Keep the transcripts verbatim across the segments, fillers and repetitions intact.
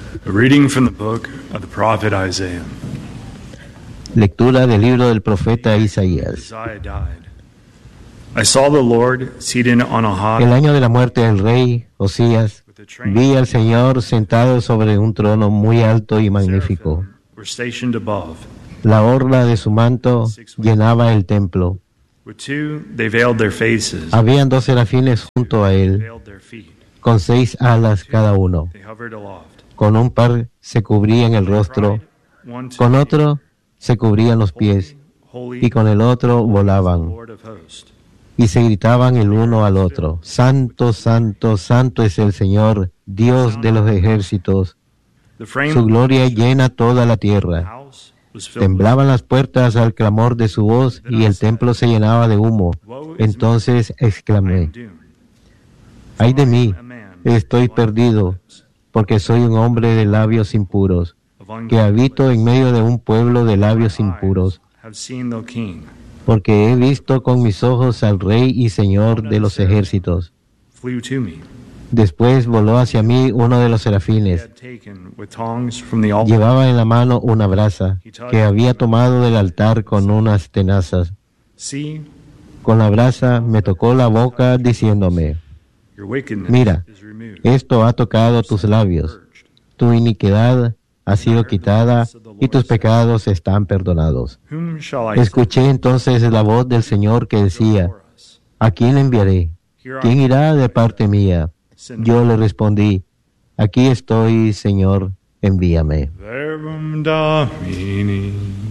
A reading from the book of the prophet Isaiah. Lectura del libro del profeta Isaías. Isaiah died. I saw the Lord seated on a high. El año de la muerte del rey Osías, vi al Señor sentado sobre un trono muy alto y magnífico. Were stationed above. La orla de su manto llenaba el templo. With two, they veiled their faces. Habían dos serafines junto a él, Veiled their feet. con seis alas cada uno. They hovered aloft. Con un par se cubrían el rostro, One to con otro se cubrían los pies, holy, y con el otro volaban. Lord of hosts. Y se gritaban el uno al otro: Santo, santo, santo es el Señor, Dios de los ejércitos. The frame Su gloria llena toda la of the tierra. house was filled with Temblaban las puertas al clamor de su voz y el templo se llenaba de humo. Entonces exclamé: doom. ¡Ay de mí! Estoy perdido, porque soy un hombre de labios impuros, que habito en medio de un pueblo de labios impuros, Have seen the King. porque he visto con mis ojos al Rey y Señor de los ejércitos. Flew to me. Después voló hacia mí uno de los He serafines. had taken with tongs from the altar. Llevaba en la mano una brasa que había tomado del altar con unas tenazas. See, Con la brasa me tocó la boca diciéndome: your wickedness Mira, is removed. esto ha tocado tus labios. Tu iniquidad ha sido quitada y tus pecados están perdonados. Whom shall I Escuché entonces la voz del Señor que decía: for us? ¿A quién enviaré? ¿Quién irá de parte mía? Yo le respondí: Aquí estoy, Señor, envíame. Verbum Domini.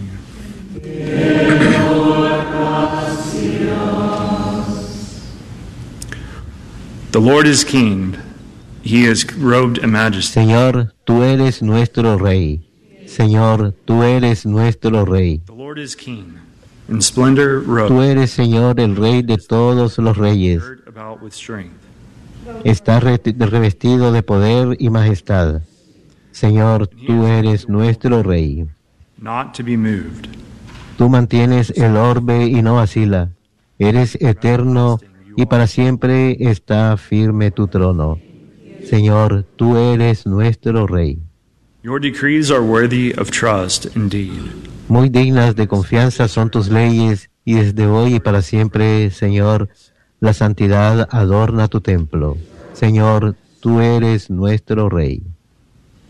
The Lord is King. He is robed in majesty. Señor, tú eres nuestro Rey. Señor, tú eres nuestro Rey. The Lord is King. In splendor Tú robed, eres, Señor, el Rey de todos los reyes. girt about with strength. Estás re- revestido de poder y majestad. Señor, tú eres nuestro Rey. Not to be moved. Tú mantienes el orbe y no vacila. Eres eterno y para siempre está firme tu trono. Señor, tú eres nuestro Rey. Your decrees are worthy of trust indeed. Muy dignas de confianza son tus leyes, y desde hoy y para siempre, Señor, la santidad adorna tu templo. Señor, tú eres nuestro Rey.